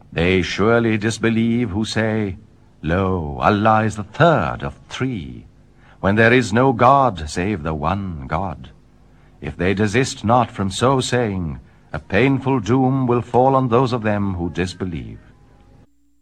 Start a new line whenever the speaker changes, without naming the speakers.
They surely disbelieve who say, Lo, Allah is the third of three, when there is no God save the one God. If they desist not from so saying, a painful doom will fall on those of them who disbelieve.